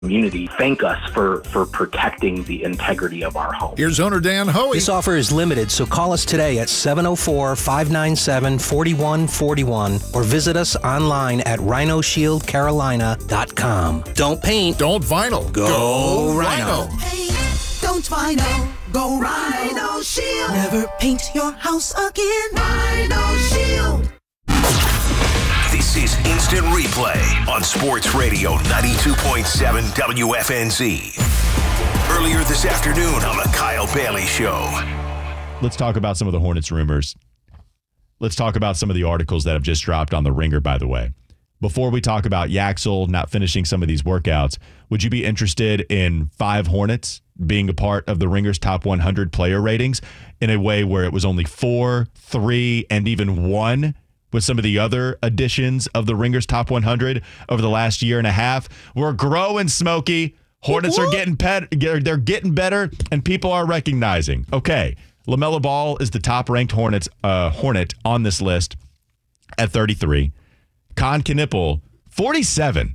community thank us for protecting the integrity of our home. Here's owner Dan Hoey. This offer is limited, so call us today at 704-597-4141 or visit us online at rhinoshieldcarolina.com. Don't paint. Don't vinyl. Go Rhino. Don't vinyl. Go Rhino Shield. Never paint your house again. Rhino Shield. This is Instant Replay on Sports Radio 92.7 WFNZ. Earlier this afternoon on the Kyle Bailey Show. Let's talk about some of the Hornets rumors. Let's talk about some of the articles that have just dropped on the Ringer, by the way. Before we talk about Yaxel not finishing some of these workouts, would you be interested in 5 Hornets being a part of the Ringer's top 100 player ratings in a way where it was only 4, 3, and even 1 with some of the other additions of the Ringer's top 100 over the last year and a half? We're growing, Smokey. Hornets are getting they're getting better, and people are recognizing. Okay, LaMelo Ball is the top-ranked Hornet on this list at 33. Con Knippel, 47.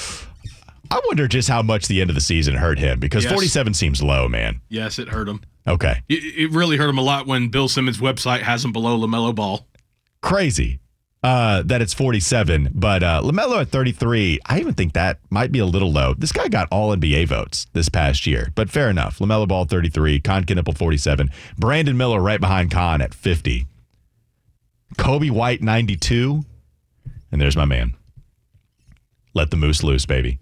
I wonder just how much the end of the season hurt him, because 47 seems low, man. Yes, it hurt him. Okay. It really hurt him a lot when Bill Simmons' website has him below LaMelo Ball. Crazy that it's 47, but LaMelo at 33, I even think that might be a little low. This guy got all NBA votes this past year, but fair enough. LaMelo Ball 33, Con Knippel 47, Brandon Miller right behind Con at 50, Kobe White 92, and there's my man. Let the moose loose, baby.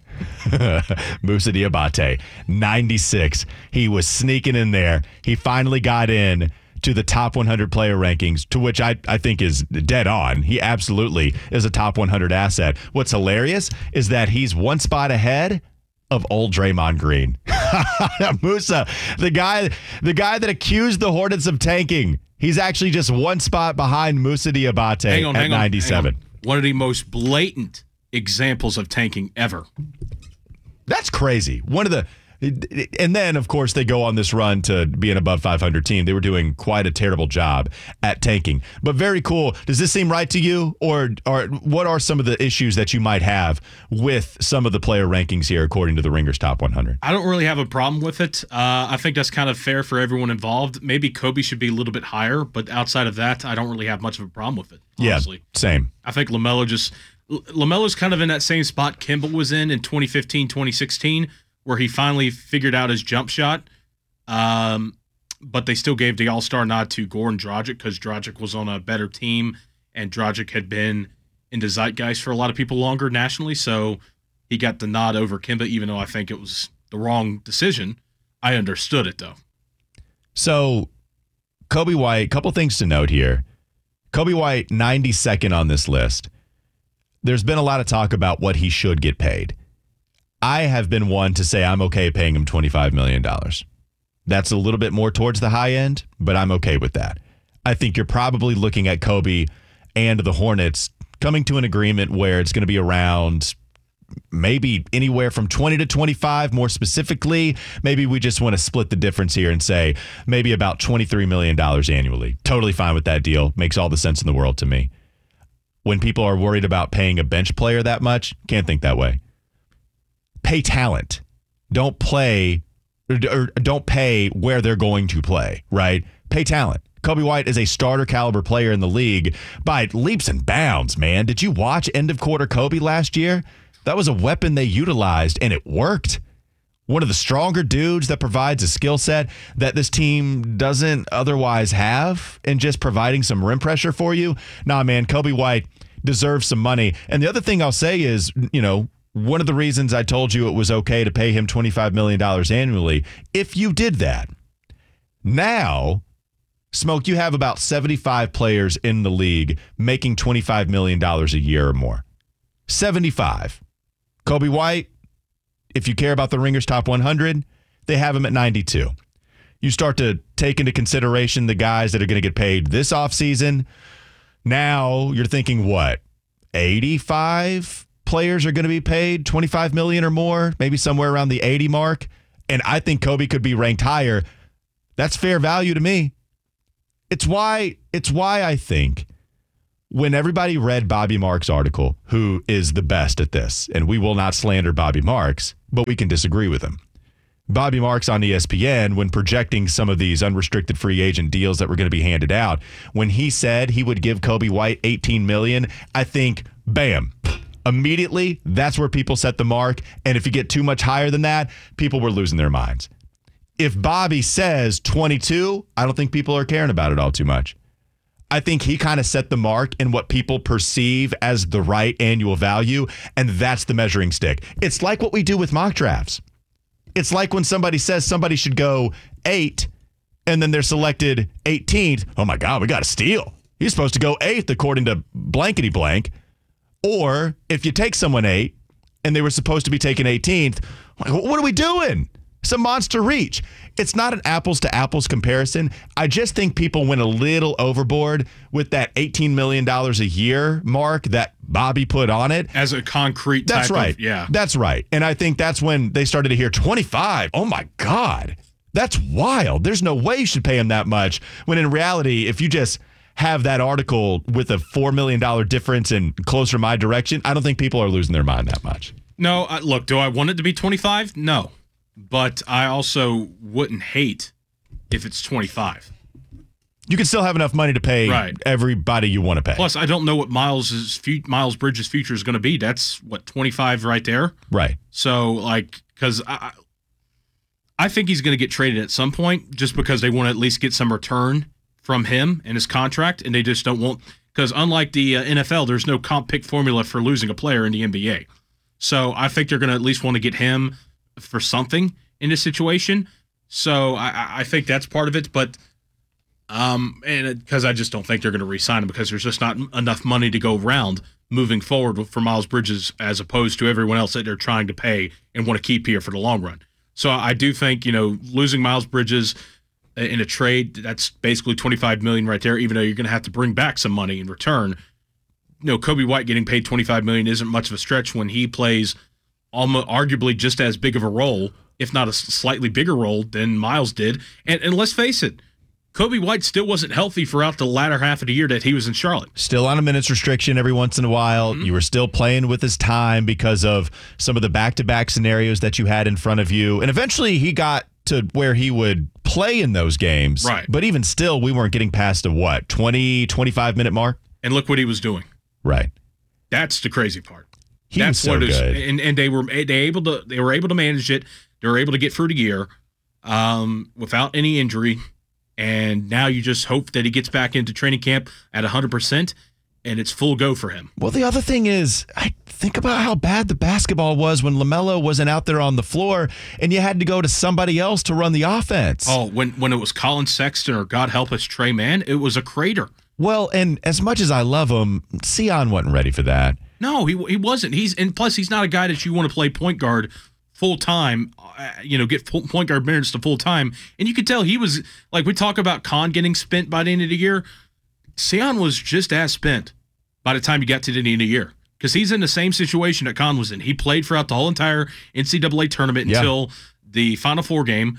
Moussa Diabate, 96. He was sneaking in there. He finally got in to the top 100 player rankings, to which I think is dead on. He absolutely is a top 100 asset. What's hilarious is that he's one spot ahead of old Draymond Green. Moussa, the guy that accused the Hornets of tanking. He's actually just one spot behind Moussa Diabate at 97. One of the most blatant examples of tanking ever. That's crazy. And then, of course, they go on this run to be an above 500 team. They were doing quite a terrible job at tanking. But very cool. Does this seem right to you? Or what are some of the issues that you might have with some of the player rankings here, according to the Ringer's top 100? I don't really have a problem with it. I think that's kind of fair for everyone involved. Maybe Kobe should be a little bit higher, but outside of that, I don't really have much of a problem with it, honestly. Yeah, same. I think LaMelo's kind of in that same spot Kimball was in 2015, 2016, where he finally figured out his jump shot. But they still gave the all-star nod to Goran Dragic because Dragic was on a better team, and Dragic had been in the zeitgeist for a lot of people longer nationally, so he got the nod over Kemba, even though I think it was the wrong decision. I understood it, though. So, Kobe White, couple things to note here. Kobe White, 92nd on this list. There's been a lot of talk about what he should get paid. I have been one to say I'm okay paying him $25 million. That's a little bit more towards the high end, but I'm okay with that. I think you're probably looking at Kobe and the Hornets coming to an agreement where it's going to be around maybe anywhere from 20 to 25. More specifically, maybe we just want to split the difference here and say maybe about $23 million annually. Totally fine with that deal. Makes all the sense in the world to me. When people are worried about paying a bench player that much, can't think that way. Pay talent. Don't pay where they're going to play, right? Pay talent. Kobe White is a starter caliber player in the league by leaps and bounds, man. Did you watch end of quarter Kobe last year? That was a weapon they utilized, and it worked. One of the stronger dudes that provides a skill set that this team doesn't otherwise have, and just providing some rim pressure for you. Nah, man, Kobe White deserves some money. And the other thing I'll say is, one of the reasons I told you it was okay to pay him $25 million annually, if you did that. Now, Smoke, you have about 75 players in the league making $25 million a year or more. 75. Kobe White, if you care about the Ringer's top 100, they have him at 92. You start to take into consideration the guys that are going to get paid this offseason. Now you're thinking, what, 85 players are going to be paid $25 million or more, maybe somewhere around the 80 mark. And I think Kobe could be ranked higher. That's fair value to me. It's why I think when everybody read Bobby Marks' article, who is the best at this, and we will not slander Bobby Marks, but we can disagree with him. Bobby Marks on ESPN, when projecting some of these unrestricted free agent deals that were going to be handed out, when he said he would give Coby White $18 million, I think, bam, immediately, that's where people set the mark. And if you get too much higher than that, people were losing their minds. If Bobby says 22, I don't think people are caring about it all too much. I think he kind of set the mark in what people perceive as the right annual value, and that's the measuring stick. It's like what we do with mock drafts. It's like when somebody says somebody should go 8, and then they're selected 18th. Oh my God, we got to steal. He's supposed to go 8th according to blankety blank. Or if you take someone 8 and they were supposed to be taken 18th, like, what are we doing? It's a monster reach. It's not an apples to apples comparison. I just think people went a little overboard with that $18 million a year mark that Bobby put on it. As a concrete type That's right. of, yeah. That's right. And I think that's when they started to hear 25. Oh my God. That's wild. There's no way you should pay him that much. When in reality, if you just have that article with a $4 million difference and closer my direction, I don't think people are losing their mind that much. No, look, do I want it to be 25? No. But I also wouldn't hate if it's 25. You can still have enough money to pay everybody you want to pay. Plus, I don't know what Miles Bridges' future is going to be. That's, 25 right there? Right. So, because I think he's going to get traded at some point just because they want to at least get some return from him and his contract, and they just don't want – because unlike the NFL, there's no comp pick formula for losing a player in the NBA. So I think they're going to at least want to get him for something in this situation. So I think that's part of it, but because I just don't think they're going to re-sign him because there's just not enough money to go around moving forward for Miles Bridges as opposed to everyone else that they're trying to pay and want to keep here for the long run. So I do think, losing Miles Bridges in a trade, that's basically $25 million right there, even though you're going to have to bring back some money in return. Coby White getting paid $25 million isn't much of a stretch when he plays almost arguably just as big of a role, if not a slightly bigger role than Miles did. And let's face it, Coby White still wasn't healthy throughout the latter half of the year that he was in Charlotte. Still on a minutes restriction every once in a while. Mm-hmm. You were still playing with his time because of some of the back-to-back scenarios that you had in front of you. And eventually he got to where he would play in those games. Right. But even still, we weren't getting past a 20, 25-minute mark? And look what he was doing. Right. That's the crazy part. That's so good. And they were able to manage it. They were able to get through the year without any injury. And now you just hope that he gets back into training camp at 100%, and it's full go for him. Well, the other thing is, I think about how bad the basketball was when LaMelo wasn't out there on the floor, and you had to go to somebody else to run the offense. Oh, when it was Colin Sexton or, God help us, Trey Mann, it was a crater. Well, and as much as I love him, Sion wasn't ready for that. No, he wasn't. Plus, he's not a guy that you want to play point guard full time, get point guard minutes to full time. And you could tell he was, like we talk about Con getting spent by the end of the year, Sion was just as spent by the time you got to the end of the year. Because he's in the same situation that Con was in. He played throughout the whole entire NCAA tournament until the Final Four game.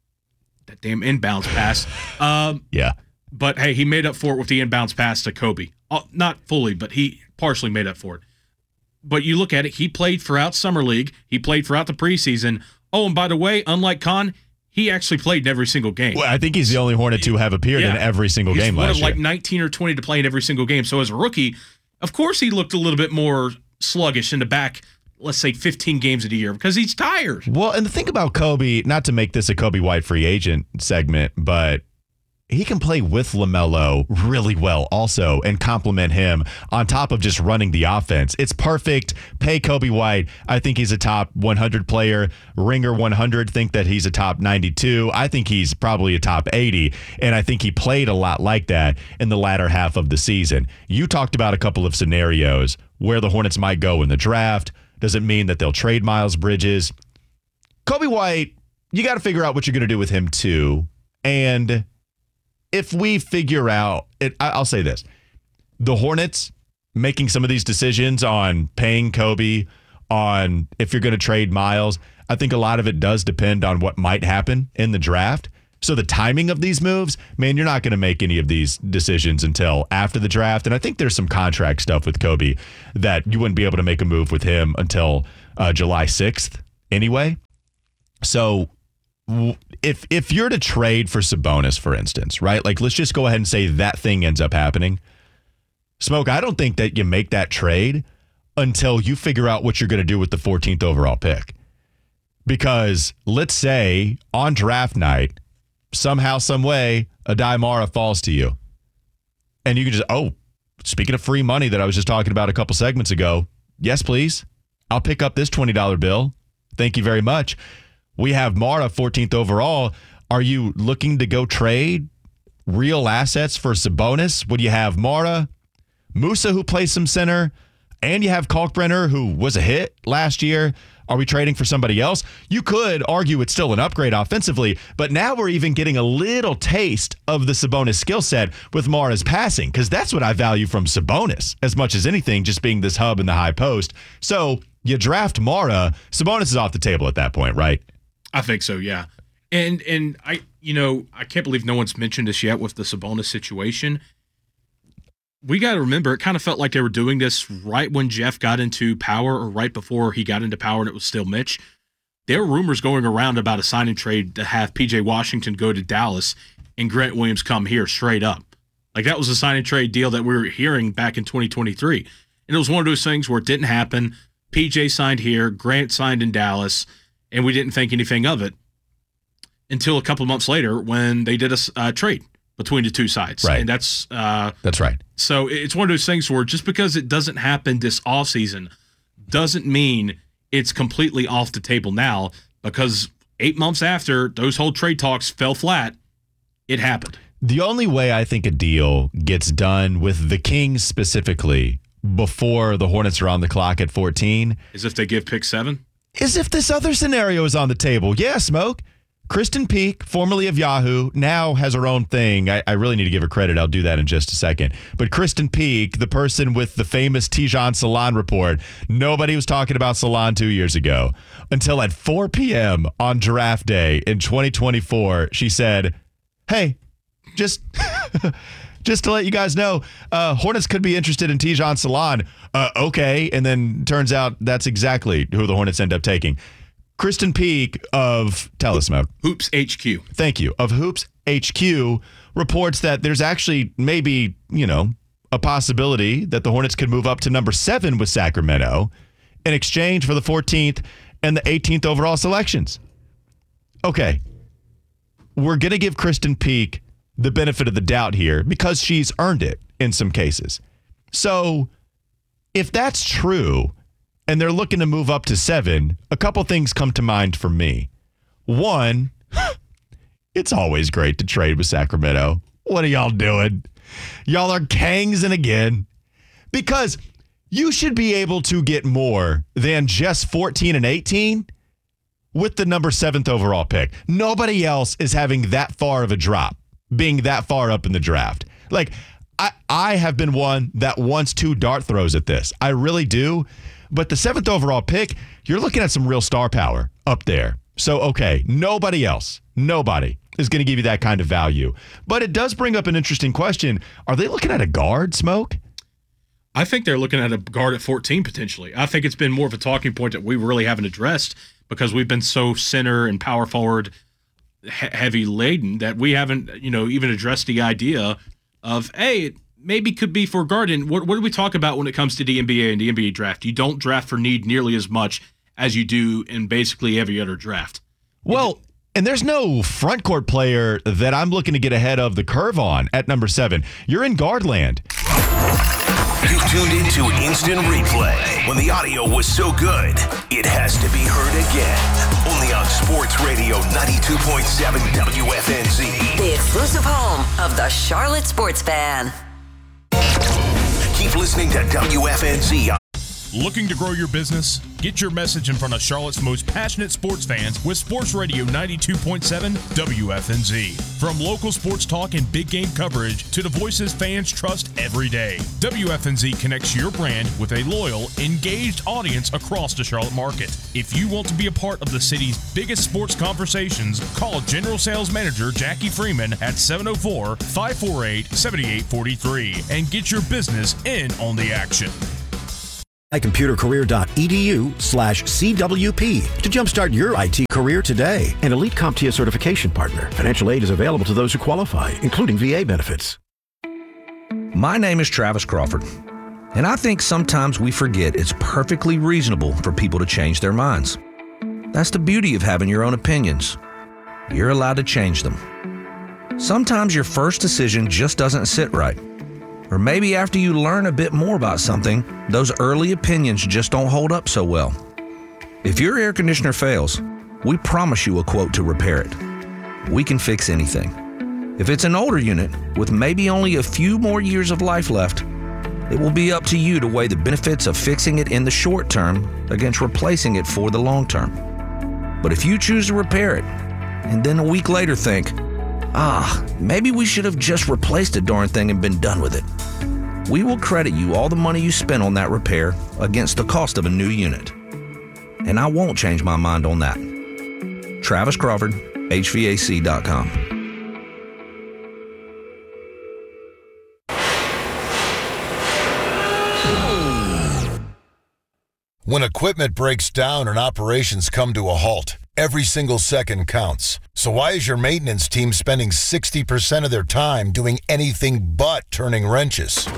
That damn inbounds pass. Yeah. But, hey, he made up for it with the inbounds pass to Kobe. Not fully, but he partially made up for it. But you look at it, he played throughout Summer League. He played throughout the preseason. Oh, and by the way, unlike Con, he actually played in every single game. Well, I think he's the only Hornet to have appeared in every single game last year. He's like 19 or 20 to play in every single game. So as a rookie, of course he looked a little bit more sluggish in the back, let's say 15 games of the year, because he's tired. Well, and the thing about Kobe, not to make this a Coby White free agent segment, but he can play with LaMelo really well also and complement him on top of just running the offense. It's perfect. Pay Coby White. I think he's a top 100 player. Ringer 100 think that he's a top 92. I think he's probably a top 80, and I think he played a lot like that in the latter half of the season. You talked about a couple of scenarios where the Hornets might go in the draft. Does it mean that they'll trade Miles Bridges? Coby White, you got to figure out what you're going to do with him too. And if we figure out it, I'll say this: the Hornets making some of these decisions on paying Kobe, on if you're going to trade Miles, I think a lot of it does depend on what might happen in the draft. So the timing of these moves, man, you're not going to make any of these decisions until after the draft. And I think there's some contract stuff with Kobe that you wouldn't be able to make a move with him until July 6th anyway. So if you're to trade for Sabonis, for instance, right? Like, let's just go ahead and say that thing ends up happening. Smoke, I don't think that you make that trade until you figure out what you're going to do with the 14th overall pick. Because let's say on draft night, somehow, some way, Adai Mara falls to you. And you can just, speaking of free money that I was just talking about a couple segments ago, yes, please. I'll pick up this $20 bill. Thank you very much. We have Mara 14th overall. Are you looking to go trade real assets for Sabonis? Would you have Mara, Musa, who plays some center, and you have Kalkbrenner, who was a hit last year? Are we trading for somebody else? You could argue it's still an upgrade offensively, but now we're even getting a little taste of the Sabonis skill set with Mara's passing, because that's what I value from Sabonis as much as anything, just being this hub in the high post. So you draft Mara, Sabonis is off the table at that point, right? I think so, yeah. And I can't believe no one's mentioned this yet with the Sabonis situation. We got to remember, it kind of felt like they were doing this right when Jeff got into power or right before he got into power and it was still Mitch. There were rumors going around about a signing trade to have P.J. Washington go to Dallas and Grant Williams come here straight up. Like, that was a signing trade deal that we were hearing back in 2023. And it was one of those things where it didn't happen. P.J. signed here, Grant signed in Dallas, and we didn't think anything of it until a couple of months later when they did a trade between the two sides. Right. And that's right. So it's one of those things where just because it doesn't happen this offseason doesn't mean it's completely off the table now, because 8 months after those whole trade talks fell flat, it happened. The only way I think a deal gets done with the Kings specifically before the Hornets are on the clock at 14 is if they give pick 7? Is if this other scenario is on the table. Yeah, Smoke. Kristen Peak, formerly of Yahoo, now has her own thing. I really need to give her credit. I'll do that in just a second. But Kristen Peak, the person with the famous Tijan Salon report, nobody was talking about Salon 2 years ago until at 4 p.m. on draft day in 2024, she said, hey, just to let you guys know, Hornets could be interested in Tijan Salon. Okay. And then turns out that's exactly who the Hornets end up taking. Kristen Peak of Telesmoke. Hoops HQ. Thank you. Of Hoops HQ reports that there's actually maybe, a possibility that the Hornets could move up to number 7 with Sacramento in exchange for the 14th and the 18th overall selections. Okay. We're going to give Kristen Peak the benefit of the doubt here because she's earned it in some cases. So if that's true, and they're looking to move up to 7, a couple things come to mind for me. One, it's always great to trade with Sacramento. What are y'all doing? Y'all are Kangsing again. Because you should be able to get more than just 14 and 18 with the number 7th overall pick. Nobody else is having that far of a drop, being that far up in the draft. Like, I have been one that wants 2 dart throws at this. I really do. But the 7th overall pick, you're looking at some real star power up there. So, okay, nobody is going to give you that kind of value. But it does bring up an interesting question. Are they looking at a guard, Smoke? I think they're looking at a guard at 14 potentially. I think it's been more of a talking point that we really haven't addressed because we've been so center and power forward heavy laden that we haven't, even addressed the idea of, hey, maybe could be for guard. And what do we talk about when it comes to the NBA and the NBA draft? You don't draft for need nearly as much as you do in basically every other draft. Well, and there's no front court player that I'm looking to get ahead of the curve on at number 7. You're in guard land. You tuned into Instant Replay. When the audio was so good, it has to be heard again. Only on Sports Radio 92.7 WFNZ. The exclusive home of the Charlotte Sports Fan. Keep listening to WFNZ. Looking to grow your business? Get your message in front of Charlotte's most passionate sports fans with Sports Radio 92.7 WFNZ. From local sports talk and big game coverage to the voices fans trust every day, WFNZ connects your brand with a loyal, engaged audience across the Charlotte market. If you want to be a part of the city's biggest sports conversations, call General Sales Manager Jackie Freeman at 704-548-7843 and get your business in on the action. mycomputercareer.edu/CWP to jumpstart your IT career today. An elite CompTIA certification partner. Financial aid is available to those who qualify, including VA benefits. My name is Travis Crawford, and I think sometimes we forget it's perfectly reasonable for people to change their minds. That's the beauty of having your own opinions. You're allowed to change them. Sometimes your first decision just doesn't sit right. Or maybe after you learn a bit more about something, those early opinions just don't hold up so well. If your air conditioner fails, we promise you a quote to repair it. We can fix anything. If it's an older unit with maybe only a few more years of life left, it will be up to you to weigh the benefits of fixing it in the short term against replacing it for the long term. But if you choose to repair it, and then a week later think, maybe we should have just replaced the darn thing and been done with it, we will credit you all the money you spent on that repair against the cost of a new unit. And I won't change my mind on that. Travis Crawford, HVAC.com. When equipment breaks down and operations come to a halt, every single second counts. So why is your maintenance team spending 60% of their time doing anything but turning wrenches?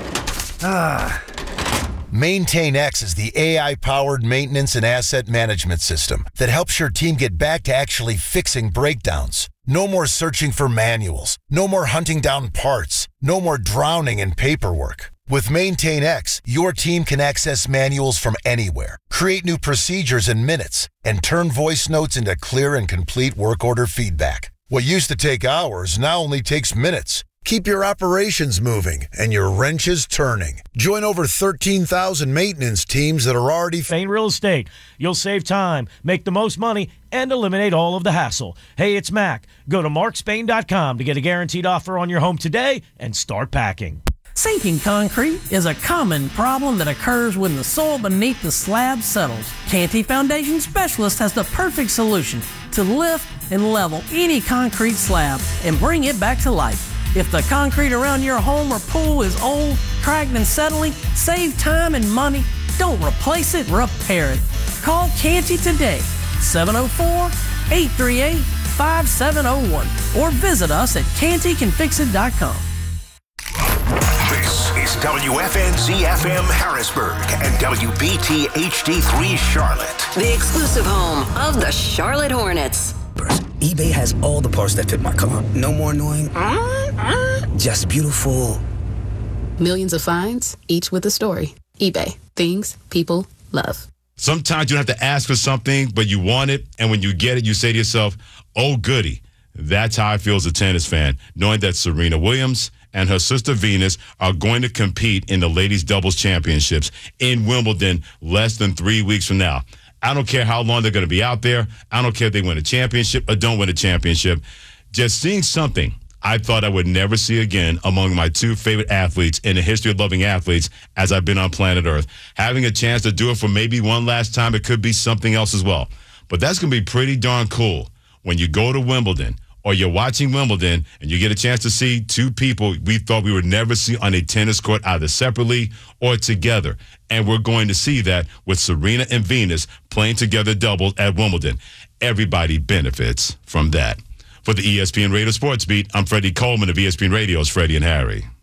MaintainX is the AI-powered maintenance and asset management system that helps your team get back to actually fixing breakdowns. No more searching for manuals. No more hunting down parts. No more drowning in paperwork. With MaintainX, your team can access manuals from anywhere, create new procedures in minutes, and turn voice notes into clear and complete work order feedback. What used to take hours now only takes minutes. Keep your operations moving and your wrenches turning. Join over 13,000 maintenance teams that are already... Spain Real Estate. You'll save time, make the most money, and eliminate all of the hassle. Hey, it's Mac. Go to markspain.com to get a guaranteed offer on your home today and start packing. Sinking concrete is a common problem that occurs when the soil beneath the slab settles. Canty Foundation Specialist has the perfect solution to lift and level any concrete slab and bring it back to life. If the concrete around your home or pool is old, cracked, and settling, save time and money. Don't replace it, repair it. Call Canty today, 704-838-5701, or visit us at cantycanfixit.com. This is WFNZ FM Harrisburg and WBT HD3 Charlotte. The exclusive home of the Charlotte Hornets. eBay has all the parts that fit my car. No more annoying. Just beautiful. Millions of finds, each with a story. eBay. Things people love. Sometimes you don't have to ask for something, but you want it, and when you get it, you say to yourself, oh, goody. That's how I feel as a tennis fan, knowing that Serena Williams and her sister Venus are going to compete in the ladies' doubles championships in Wimbledon less than 3 weeks from now. I don't care how long they're going to be out there. I don't care if they win a championship or don't win a championship. Just seeing something I thought I would never see again among my two favorite athletes in the history of loving athletes as I've been on planet Earth. Having a chance to do it for maybe one last time, it could be something else as well. But that's going to be pretty darn cool when you go to Wimbledon or you're watching Wimbledon and you get a chance to see two people we thought we would never see on a tennis court, either separately or together. And we're going to see that with Serena and Venus playing together doubles at Wimbledon. Everybody benefits from that. For the ESPN Radio Sports Beat, I'm Freddie Coleman of ESPN Radio's Freddie and Harry.